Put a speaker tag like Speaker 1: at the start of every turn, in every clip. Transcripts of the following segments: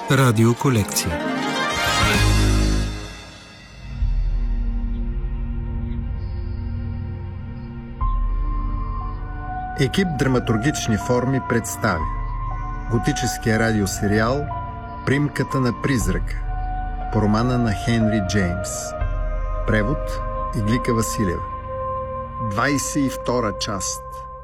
Speaker 1: Радиоколекция.
Speaker 2: Екип драматургични форми представя готическия радиосериал "Примката на призрака" по романа на Хенри Джеймс. Превод Иглика Василева. 22 част.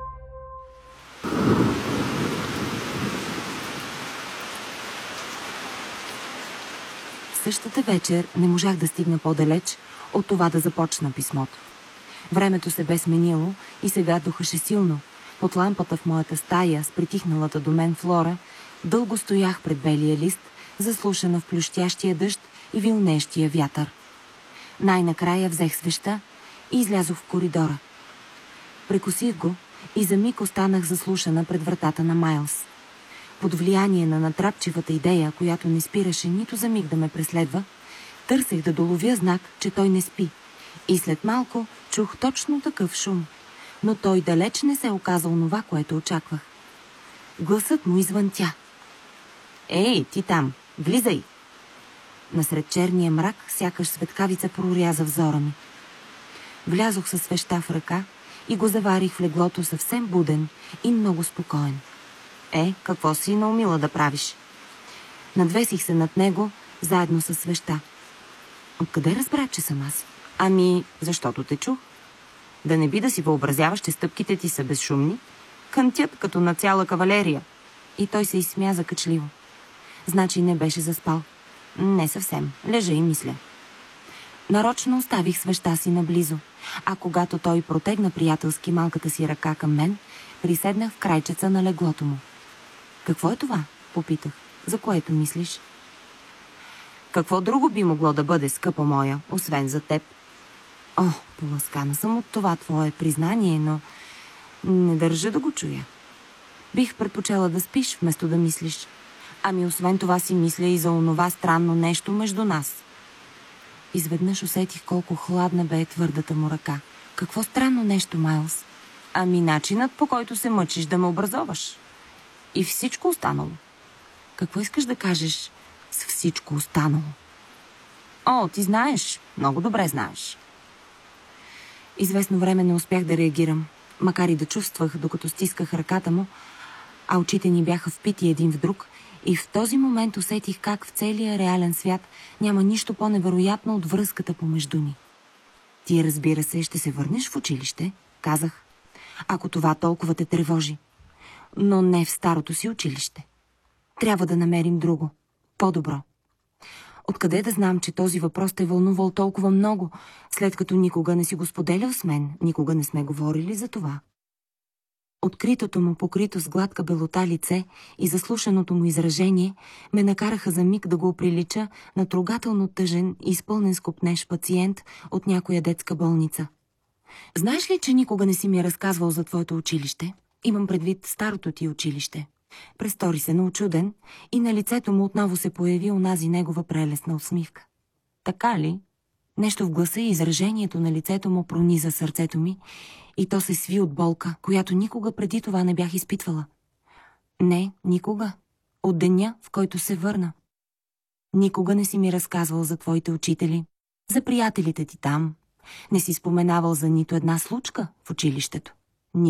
Speaker 3: Същата вечер не можах да стигна по-далеч от това да започна писмото. Времето се бе сменило и сега духаше силно. Под лампата в моята стая с притихналата до мен Флора дълго стоях пред белия лист, заслушана в плющящия дъжд и вилнещия вятър. Най-накрая взех свеща и излязох в коридора. Прекосих го и за миг останах заслушана пред вратата на Майлс. Под влияние на натрапчивата идея, която не спираше нито за миг да ме преследва, търсех да доловя знак, че той не спи. И след малко чух точно такъв шум, но той далеч не се оказа онова, което очаквах. Гласът му извънтя. "Ей, ти там, влизай!" Насред черния мрак сякаш светкавица проряза взора ми. Влязох със свеща в ръка и го заварих в леглото съвсем буден и много спокоен. Какво си наумила да правиш? Надвесих се над него, заедно със свеща. Откъде разбра, че съм аз? Защото те чух. Да не би да си въобразяваш, че стъпките ти са безшумни? Кънтят като на цяла кавалерия. И той се изсмя закачливо. Значи не беше заспал. Не съвсем. Лежа и мисля. Нарочно оставих свеща си наблизо, а когато той протегна приятелски малката си ръка към мен, приседнах в крайчеца на леглото му. "Какво е това?" попитах. "За което мислиш?" "Какво друго би могло да бъде, скъпа моя, освен за теб?" Поласкана съм от това твое признание, но не държа да го чуя. Бих предпочела да спиш, вместо да мислиш. Освен това си мисля и за онова странно нещо между нас. Изведнъж усетих колко хладна бе твърдата му ръка. "Какво странно нещо, Майлс?" Начинът, по който се мъчиш да ме образоваш. И всичко останало." "Какво искаш да кажеш с всичко останало?" Ти знаеш, много добре знаеш." Известно време не успях да реагирам, макар и да чувствах, докато стисках ръката му, а очите ни бяха впити един в друг, и в този момент усетих как в целия реален свят няма нищо по-невероятно от връзката помежду ни. "Ти, разбира се, ще се върнеш в училище," казах, "ако това толкова те тревожи. Но не в старото си училище. Трябва да намерим друго, по-добро." Откъде да знам, че този въпрос те вълнувал толкова много, след като никога не си го споделял с мен, никога не сме говорили за това? Откритото му покрито с гладка белота лице и заслушаното му изражение ме накараха за миг да го оприлича на трогателно тъжен и изпълнен с копнеж пациент от някоя детска болница. "Знаеш ли, че никога не си ми разказвал за твоето училище? Имам предвид старото ти училище." Престори се на учуден и на лицето му отново се появи онази негова прелестна усмивка. "Така ли?" Нещо в гласа и изражението на лицето му прониза сърцето ми и то се сви от болка, която никога преди това не бях изпитвала. "Не, никога. От деня, в който се върна. Никога не си ми разказвал за твоите учители, за приятелите ти там. Не си споменавал за нито една случка в училището."